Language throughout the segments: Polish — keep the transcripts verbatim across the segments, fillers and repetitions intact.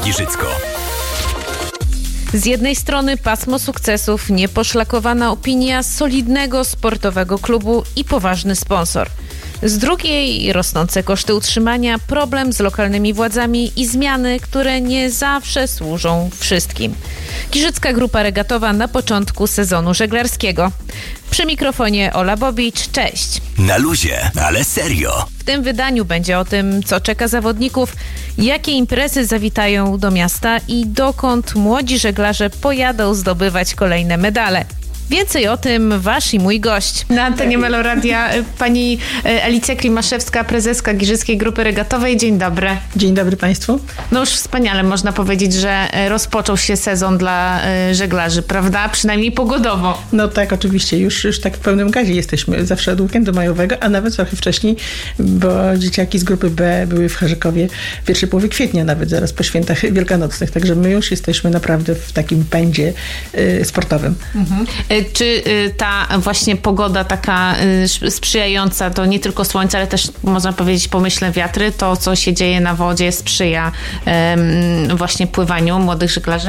Giżycko. Z jednej strony pasmo sukcesów, nieposzlakowana opinia solidnego sportowego klubu i poważny sponsor. Z drugiej rosnące koszty utrzymania, problem z lokalnymi władzami i zmiany, które nie zawsze służą wszystkim. Giżycka Grupa Regatowa na początku sezonu żeglarskiego. Przy mikrofonie Ola Bobicz, cześć. Na luzie, ale serio. W tym wydaniu będzie o tym, co czeka zawodników, jakie imprezy zawitają do miasta i dokąd młodzi żeglarze pojadą zdobywać kolejne medale. Więcej o tym wasz i mój gość. Na antenie Meloradia pani Alicja Klimaszewska, prezeska Giżyckiej Grupy Regatowej. Dzień dobry. Dzień dobry Państwu. No już wspaniale można powiedzieć, że rozpoczął się sezon dla żeglarzy, prawda? Przynajmniej pogodowo. No tak, oczywiście. Już, już tak w pełnym gazie jesteśmy. Zawsze od weekendu majowego, a nawet trochę wcześniej, bo dzieciaki z grupy B były w Harzykowie w pierwszej połowie kwietnia, nawet zaraz po świętach wielkanocnych. Także my już jesteśmy naprawdę w takim pędzie y, sportowym. Mhm. Czy ta właśnie pogoda taka sprzyjająca, to nie tylko słońce, ale też można powiedzieć pomyślne wiatry, to co się dzieje na wodzie sprzyja um, właśnie pływaniu młodych żeglarzy?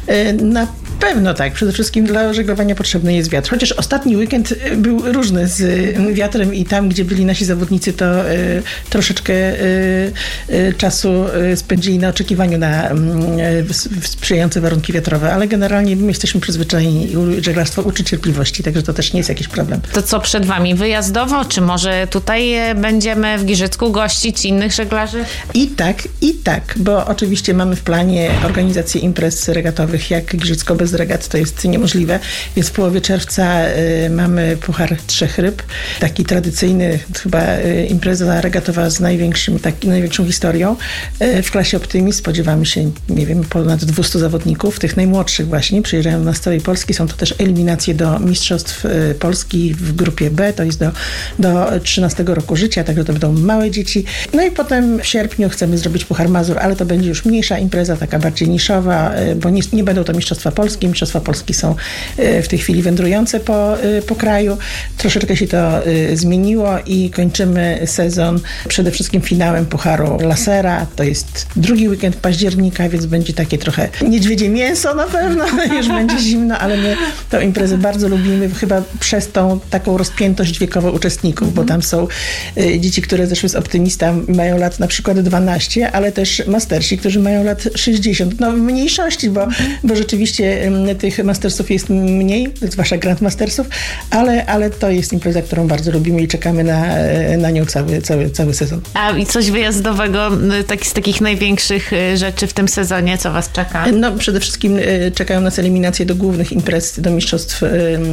Na pewno tak. Przede wszystkim dla żeglowania potrzebny jest wiatr. Chociaż ostatni weekend był różny z wiatrem i tam, gdzie byli nasi zawodnicy, to y, troszeczkę y, y, czasu spędzili na oczekiwaniu na y, sprzyjające warunki wiatrowe, ale generalnie my jesteśmy przyzwyczajeni żeglarstwo uczyć cierpliwości, także to też nie jest jakiś problem. To co przed wami? Wyjazdowo? Czy może tutaj będziemy w Giżycku gościć innych żeglarzy? I tak, i tak, bo oczywiście mamy w planie organizację imprez regatowych, jak Giżycko bez regat to jest niemożliwe, więc w połowie czerwca y, mamy Puchar Trzech Ryb, taki tradycyjny chyba y, impreza regatowa z największym, tak, największą historią. Y, w klasie Optymist spodziewamy się, nie wiem, ponad dwieście zawodników, tych najmłodszych właśnie, przyjeżdżają do nas z całej Polski, są to też eliminacje do Mistrzostw Polski w grupie B, to jest do, do trzynastego roku życia, także to będą małe dzieci. No i potem w sierpniu chcemy zrobić Puchar Mazur, ale to będzie już mniejsza impreza, taka bardziej niszowa, bo nie, nie będą to Mistrzostwa Polskie. Mistrzostwa Polski są w tej chwili wędrujące po, po kraju. Troszeczkę się to zmieniło i kończymy sezon przede wszystkim finałem Pucharu Lasera. To jest drugi weekend października, więc będzie takie trochę niedźwiedzie mięso na pewno, już będzie zimno, ale my tę imprezę bardzo lubimy, chyba przez tą taką rozpiętość wiekową uczestników, mm. bo tam są y, dzieci, które zeszły z Optymista, mają lat na przykład dwanaście, ale też mastersi, którzy mają lat sześćdziesiąt. No w mniejszości, bo, mm. bo rzeczywiście y, tych mastersów jest mniej, zwłaszcza grandmastersów, ale, ale to jest impreza, którą bardzo lubimy i czekamy na, na nią cały, cały, cały sezon. A i coś wyjazdowego, tak, z takich największych rzeczy w tym sezonie, co was czeka? No przede wszystkim y, czekają nas eliminacje do głównych imprez, do Mistrzostw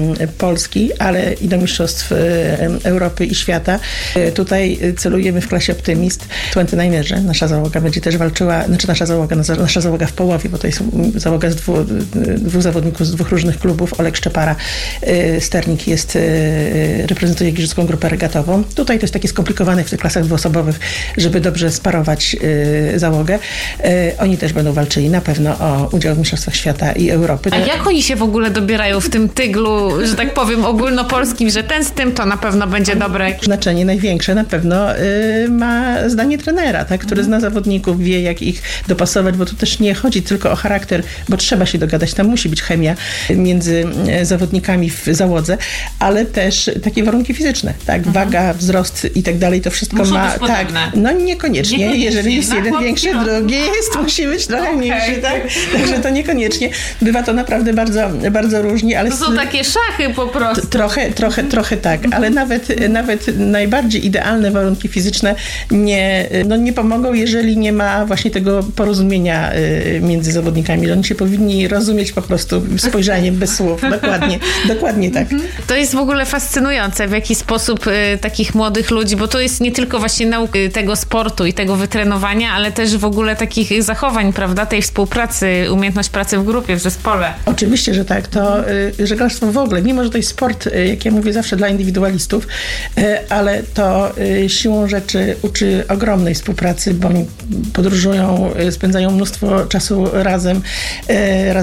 Polski, ale i do Mistrzostw Europy i świata. Tutaj celujemy w klasie Optymist. dwudziestodziewięciorzy. Nasza załoga będzie też walczyła, znaczy nasza załoga, nasza załoga w połowie, bo to jest załoga z dwóch, dwóch zawodników z dwóch różnych klubów. Olek Szczepara, sternik, jest, reprezentuje Giżycką Grupę Regatową. Tutaj to jest takie skomplikowane w tych klasach dwuosobowych, żeby dobrze sparować załogę. Oni też będą walczyli na pewno o udział w Mistrzostwach Świata i Europy. A jak oni się w ogóle dobierają w tym tyglu, że tak powiem, ogólnopolskim, że ten z tym to na pewno będzie dobre? Znaczenie największe na pewno y, ma zdanie trenera, tak, który zna zawodników, wie jak ich dopasować, bo tu też nie chodzi tylko o charakter, bo trzeba się dogadać, tam musi być chemia między zawodnikami w załodze, ale też takie warunki fizyczne, tak, mhm. waga, wzrost i tak dalej, to wszystko Muszą ma, być tak, no niekoniecznie, niekoniecznie. Jeżeli jest jeden no, większy, no. drugi jest, musi być trochę okay. mniejszy, tak, także to niekoniecznie. Bywa to naprawdę bardzo, bardzo różnie, ale... To są takie szachy po prostu. Trochę, trochę, trochę tak, ale nawet, nawet najbardziej idealne warunki fizyczne nie, no nie pomogą, jeżeli nie ma właśnie tego porozumienia między zawodnikami, że oni się powinni rozumieć po prostu spojrzeniem bez słów. Dokładnie, dokładnie tak. To jest w ogóle fascynujące, w jaki sposób y, takich młodych ludzi, bo to jest nie tylko właśnie nauka tego sportu i tego wytrenowania, ale też w ogóle takich zachowań, prawda, tej współpracy, umiejętność pracy w grupie, w zespole. Oczywiście, że tak. To y, żeglarstwo w ogóle, mimo że to jest sport, y, jak ja mówię zawsze, dla indywidualistów, y, ale to y, siłą rzeczy uczy ogromnej współpracy, bo oni podróżują, y, spędzają mnóstwo czasu razem, y, razem z trenerem,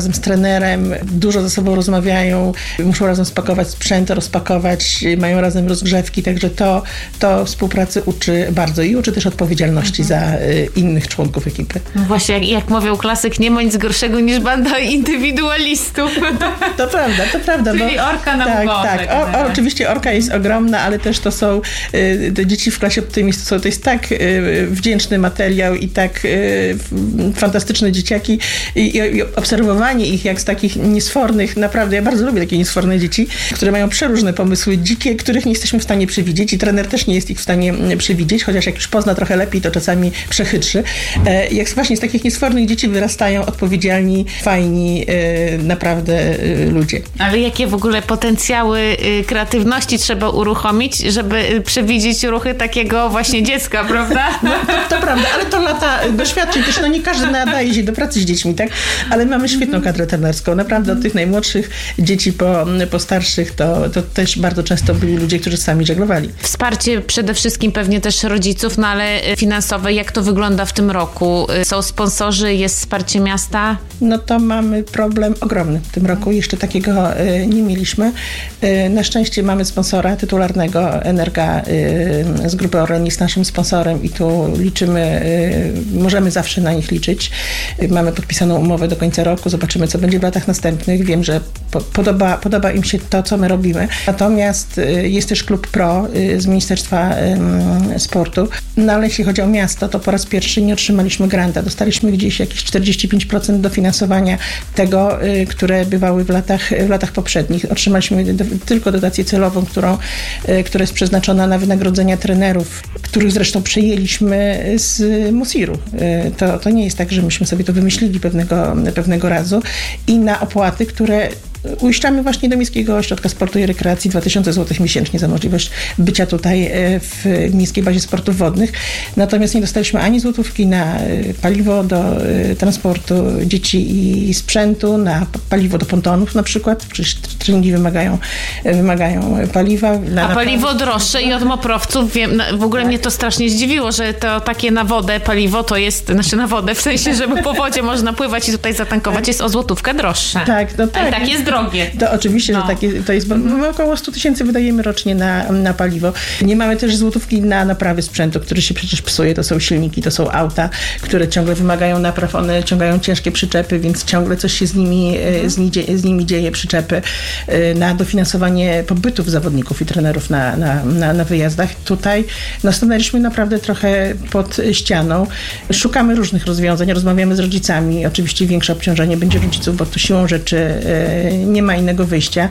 trenerem, dużo ze sobą rozmawiają, muszą razem spakować sprzęt, rozpakować, mają razem rozgrzewki, także to, to współpracy uczy bardzo i uczy też odpowiedzialności mhm. za y, innych członków ekipy. No właśnie, jak, jak mówił klasyk, nie ma nic gorszego niż banda indywidualistów. To prawda, to prawda. Czyli bo, orka na tak, górze. Tak, o, o, oczywiście orka jest ogromna, ale też to są y, te dzieci w klasie optymistów, są, to jest tak y, wdzięczny materiał i tak y, fantastyczne dzieciaki i, i obserwowanie ich jak z takich niesfornych, naprawdę, ja bardzo lubię takie niesforne dzieci, które mają przeróżne pomysły, dzikie, których nie jesteśmy w stanie przewidzieć i trener też nie jest ich w stanie przewidzieć, chociaż jak już pozna trochę lepiej, to czasami przechytrzy. E, jak właśnie z takich niesfornych dzieci wyrastają odpowiedzialni, fajni, e, naprawdę e, ludzie. Ale jakie w ogóle potencjały y, kreatywności trzeba uruchomić, żeby przewidzieć ruchy takiego właśnie dziecka, prawda? No, to, to prawda, ale to lata doświadczeń też, no nie każdy nadaje się do pracy z dziećmi, tak? Ale mamy świetną kadrę trenerską. Naprawdę od tych najmłodszych dzieci po, po starszych to, to też bardzo często byli ludzie, którzy sami żeglowali. Wsparcie przede wszystkim pewnie też rodziców, no ale finansowe, jak to wygląda w tym roku? Są sponsorzy, jest wsparcie miasta? No to mamy problem ogromny w tym roku. Jeszcze takiego y, nie mieliśmy. Y, na szczęście mamy sponsora tytularnego, Energa y, z grupy Orlen jest naszym sponsorem i tu liczymy, y, możemy zawsze na nich liczyć. Y, mamy podpisaną umowę do końca roku, zobaczymy, co będzie w latach następnych. Wiem, że po, podoba, podoba im się to, co my robimy. Natomiast y, jest też Klub Pro y, z Ministerstwa y, Sportu. No ale jeśli chodzi o miasto, to po raz pierwszy nie otrzymaliśmy granta. Dostaliśmy gdzieś jakieś czterdzieści pięć procent dofinansowania tego, y, które bywały w latach, w latach poprzednich. Otrzymaliśmy do, tylko dotację celową, którą, y, która jest przeznaczona na wynagrodzenia trenerów, których zresztą przejęliśmy z Musiru. Y, to, to nie jest tak, że myśmy sobie to wymyślili pewnego, pewnego razu. I na opłaty, które uiszczamy właśnie do Miejskiego Ośrodka Sportu i Rekreacji dwa tysiące złotych miesięcznie za możliwość bycia tutaj w Miejskiej Bazie Sportów Wodnych. Natomiast nie dostaliśmy ani złotówki na paliwo do transportu dzieci i sprzętu, na paliwo do pontonów na przykład. Przecież treningi wymagają, wymagają paliwa. Na, A paliwo na... droższe i od moprowców, wiem, w ogóle tak. Mnie to strasznie zdziwiło, że to takie na wodę paliwo to jest, znaczy na wodę, w sensie, żeby po wodzie można pływać i tutaj zatankować, jest o złotówkę droższe. Tak, no tak. Ale tak jest droższe. To oczywiście, no. że takie, to jest, bo my około sto tysięcy wydajemy rocznie na, na paliwo. Nie mamy też złotówki na naprawy sprzętu, który się przecież psuje. To są silniki, to są auta, które ciągle wymagają napraw. One ciągają ciężkie przyczepy, więc ciągle coś się z nimi, z, ni, z nimi dzieje, przyczepy. Na dofinansowanie pobytów zawodników i trenerów na, na, na, na wyjazdach. Tutaj no, stanęliśmy naprawdę trochę pod ścianą. Szukamy różnych rozwiązań, rozmawiamy z rodzicami. Oczywiście większe obciążenie będzie rodziców, bo to siłą rzeczy nie ma innego wyjścia.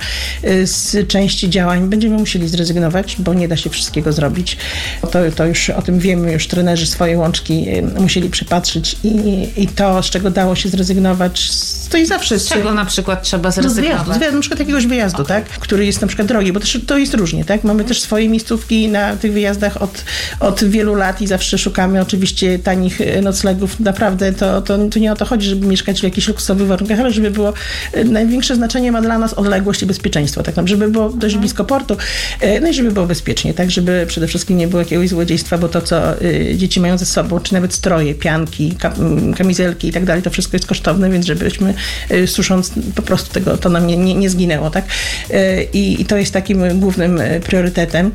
Z części działań będziemy musieli zrezygnować, bo nie da się wszystkiego zrobić. To, to już o tym wiemy, już trenerzy swoje łączki musieli przypatrzyć i, i to, z czego dało się zrezygnować, to i zawsze... Z czego na przykład trzeba zrezygnować? No z wyjazdu, na przykład jakiegoś wyjazdu, tak? Który jest na przykład drogi, bo też to jest różnie, tak? Mamy też swoje miejscówki na tych wyjazdach od, od wielu lat i zawsze szukamy oczywiście tanich noclegów. Naprawdę to, to, to nie o to chodzi, żeby mieszkać w jakichś luksusowych warunkach, ale żeby było największe znaczenie ma dla nas odległość i bezpieczeństwo, tak? Żeby było dość blisko portu, no i żeby było bezpiecznie, tak? Żeby przede wszystkim nie było jakiegoś złodziejstwa, bo to, co dzieci mają ze sobą, czy nawet stroje, pianki, kamizelki i tak dalej, to wszystko jest kosztowne, więc żebyśmy susząc po prostu tego, to nam nie, nie, nie zginęło, tak? I, I to jest takim głównym priorytetem.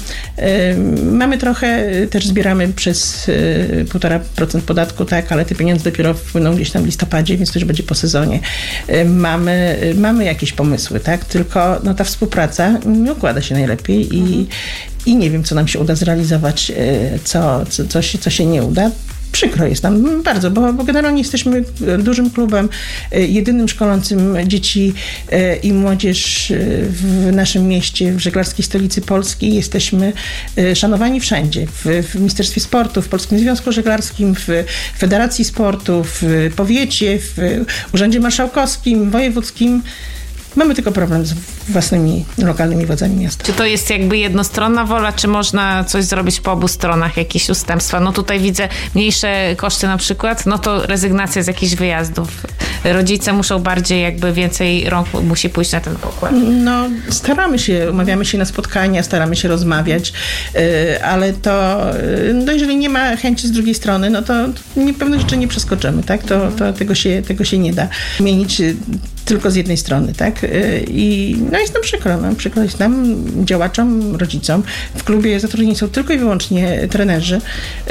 Mamy trochę, też zbieramy przez półtora procent podatku, tak? Ale te pieniądze dopiero wpłyną gdzieś tam w listopadzie, więc to już będzie po sezonie. Mamy, mamy jakieś pomysły, tak? Tylko no, ta współpraca nie układa się najlepiej i, mhm. i nie wiem, co nam się uda zrealizować, co, co, co, się, co się nie uda. Przykro jest nam bardzo, bo, bo generalnie jesteśmy dużym klubem, jedynym szkolącym dzieci i młodzież w naszym mieście, w żeglarskiej stolicy Polski. Jesteśmy szanowani wszędzie, w, w Ministerstwie Sportu, w Polskim Związku Żeglarskim, w Federacji Sportu, w powiecie, w Urzędzie Marszałkowskim, wojewódzkim. Mamy tylko problem z własnymi lokalnymi władzami miasta. Czy to jest jakby jednostronna wola, czy można coś zrobić po obu stronach, jakieś ustępstwa? No tutaj widzę mniejsze koszty na przykład, no to rezygnacja z jakichś wyjazdów. Rodzice muszą bardziej jakby więcej rąk musi pójść na ten pokład. No staramy się, umawiamy się na spotkania, staramy się rozmawiać, ale to, no jeżeli nie ma chęci z drugiej strony, no to nie, pewne rzeczy nie przeskoczymy, tak? To, to tego się, tego się nie da zmienić. tylko z jednej strony, tak? I no jest nam przykro, no, przykro jest nam, działaczom, rodzicom. W klubie zatrudnieni są tylko i wyłącznie trenerzy.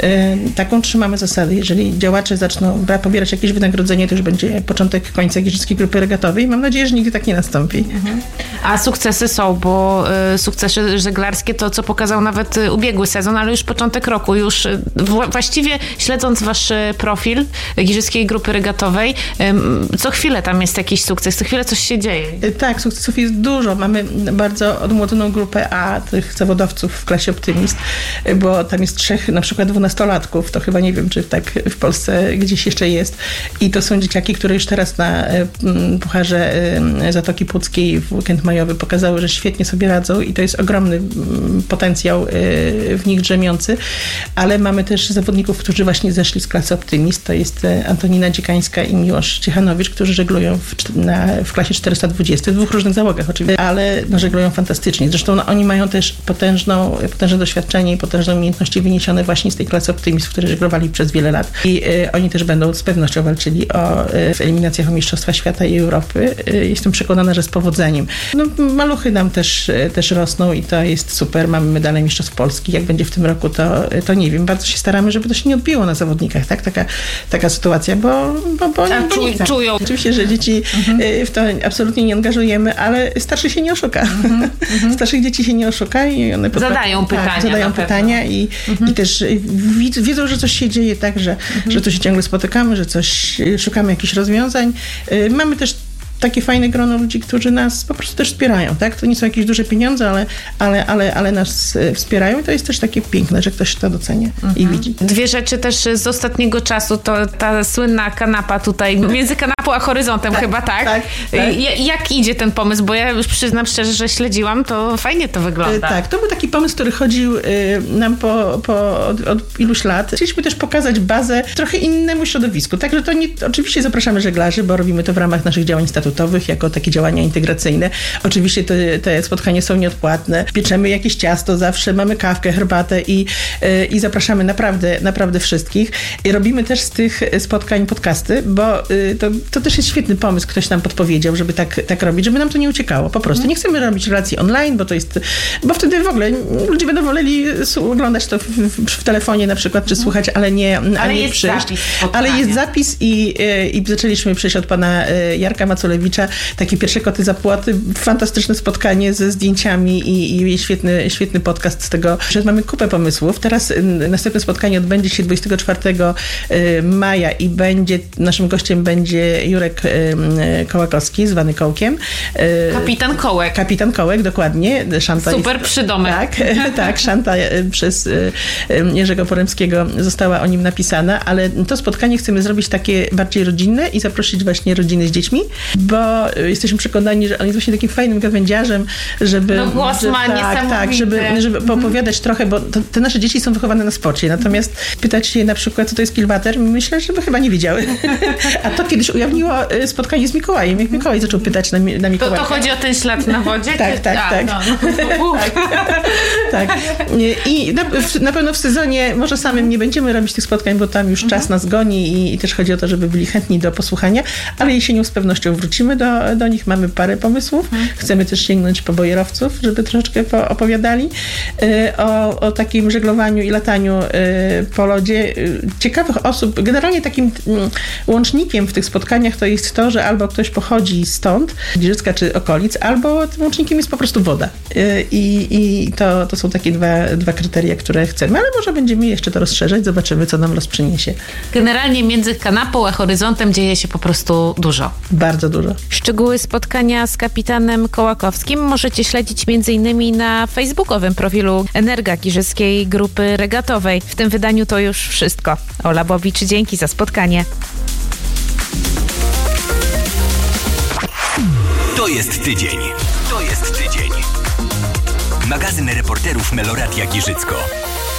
Taką trzymamy zasadę. Jeżeli działacze zaczną pobierać jakieś wynagrodzenie, to już będzie początek końca Giżyckiej Grupy Regatowej. Mam nadzieję, że nigdy tak nie nastąpi. Mhm. A sukcesy są, bo y, sukcesy żeglarskie to, co pokazał nawet y, ubiegły sezon, ale już początek roku. Już y, w, właściwie śledząc wasz profil Giżyckiej Grupy Regatowej, y, co chwilę tam jest jakiś sukces, co chwilę coś się dzieje. Tak, sukcesów jest dużo. Mamy bardzo odmłodzoną grupę A, tych zawodowców w klasie Optymist, bo tam jest trzech na przykład dwunastolatków. To chyba nie wiem, czy tak w Polsce gdzieś jeszcze jest. I to są dzieciaki, które już teraz na Pucharze Zatoki Puckiej w weekend majowy pokazały, że świetnie sobie radzą i to jest ogromny potencjał w nich drzemiący. Ale mamy też zawodników, którzy właśnie zeszli z klasy Optymist. To jest Antonina Dziekańska i Miłosz Ciechanowicz, którzy żeglują w, na, w klasie czterysta dwadzieścia, w dwóch różnych załogach oczywiście, ale no, żeglują fantastycznie. Zresztą no, oni mają też potężną, potężne doświadczenie i potężne umiejętności wyniesione właśnie z tej klasy Optymist, w której żeglowali przez wiele lat. I y, oni też będą z pewnością walczyli o, y, w eliminacjach o Mistrzostwa Świata i Europy. Y, jestem przekonana, że z powodzeniem. No, maluchy nam też, y, też rosną i to jest super. Mamy medale Mistrzostw Polski. Jak będzie w tym roku, to, y, to nie wiem. Bardzo się staramy, żeby to się nie odbiło na zawodnikach, tak? Taka, taka sytuacja, bo, bo, bo, tak, bo czuj, czują. Oczywiście, że dzieci mhm. y, w to absolutnie nie angażujemy, ale starszych się nie oszuka. Mhm. Starszych dzieci się nie oszuka i one zadają pytania. Tak, zadają pytania i, mhm. i też wiedzą, że coś się dzieje, tak, że, mhm. że to się ciągle spotykamy, że coś szukamy jakichś rozwiązań. Mamy też takie fajne grono ludzi, którzy nas po prostu też wspierają, tak? To nie są jakieś duże pieniądze, ale, ale, ale, ale nas wspierają i to jest też takie piękne, że ktoś to docenia mhm. i widzi. Dwie rzeczy też z ostatniego czasu, to ta słynna kanapa tutaj, między kanapą a horyzontem tak, chyba, tak? Tak, tak. Jak idzie ten pomysł? Bo ja już przyznam szczerze, że śledziłam, to fajnie to wygląda. Tak, to był taki pomysł, który chodził nam po, po, od, od iluś lat. Chcieliśmy też pokazać bazę trochę innemu środowisku, także to nie, oczywiście zapraszamy żeglarzy, bo robimy to w ramach naszych działań statutowych, jako takie działania integracyjne. Oczywiście te, te spotkania są nieodpłatne. Pieczemy jakieś ciasto zawsze, mamy kawkę, herbatę i, i zapraszamy naprawdę, naprawdę wszystkich. I robimy też z tych spotkań podcasty, bo to, to też jest świetny pomysł. Ktoś nam podpowiedział, żeby tak, tak robić, żeby nam to nie uciekało. Po prostu. Nie chcemy robić relacji online, bo to jest, bo wtedy w ogóle ludzie będą woleli oglądać to w, w, w telefonie na przykład, czy słuchać, ale nie, ale ale nie jest przyjść. Zapis ale jest zapis i, i zaczęliśmy przyjść od pana Jarka Maculewicza, takie pierwsze koty za płoty, fantastyczne spotkanie ze zdjęciami i, i świetny, świetny podcast z tego, że mamy kupę pomysłów. Teraz następne spotkanie odbędzie się dwudziestego czwartego maja i będzie, naszym gościem będzie Jurek Kołakowski, zwany Kołkiem. Kapitan Kołek. Kapitan Kołek, dokładnie. Szanta Super jest, przydomek. Tak, tak, Szanta przez Jerzego Poremskiego została o nim napisana, ale to spotkanie chcemy zrobić takie bardziej rodzinne i zaprosić właśnie rodziny z dziećmi, bo jesteśmy przekonani, że on jest właśnie takim fajnym gawędziarzem, żeby... No głos że, ma tak, niesamowity. tak, żeby, żeby poopowiadać trochę, bo to, te nasze dzieci są wychowane na sporcie, natomiast pytać się na przykład, co to jest kilwater, myślę, żeby chyba nie wiedziały. A to kiedyś ujawniło spotkanie z Mikołajem, jak Mikołaj zaczął pytać na, na Mikołaja. To, to chodzi o ten ślad na wodzie? Tak, tak, A, tak. No. tak. tak. I na, na pewno w sezonie może samym nie będziemy robić tych spotkań, bo tam już czas nas goni i, i też chodzi o to, żeby byli chętni do posłuchania, ale jesienią z pewnością wrócimy do, do nich. Mamy parę pomysłów. Chcemy też sięgnąć po bojerowców, żeby troszeczkę opowiadali o, o takim żeglowaniu i lataniu po lodzie. Ciekawych osób. Generalnie takim łącznikiem w tych spotkaniach to jest to, że albo ktoś pochodzi stąd, Giżycka czy okolic, albo tym łącznikiem jest po prostu woda. I, i to, to są takie dwa, dwa kryteria, które chcemy, ale może będziemy jeszcze to rozszerzać, zobaczymy, co nam los przyniesie. Generalnie między kanapą a horyzontem dzieje się po prostu dużo. Bardzo dużo. Szczegóły spotkania z kapitanem Kołakowskim możecie śledzić między innymi na facebookowym profilu Energa Giżyckiej Grupy Regatowej. W tym wydaniu to już wszystko. Ola Bobicz, dzięki za spotkanie. To jest tydzień. To jest tydzień. Magazyn reporterów Meloradia Giżycko.